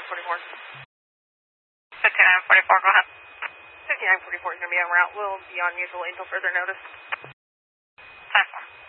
5944. 5944, go ahead. 5944 is going to be en route. We'll be on mutual until further notice. 10-4.